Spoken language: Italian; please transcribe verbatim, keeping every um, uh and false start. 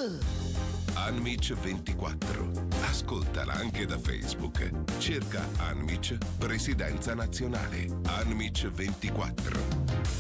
Anmic ventiquattro. Ascoltala anche da Facebook. Cerca Anmic Presidenza Nazionale. Anmic ventiquattro.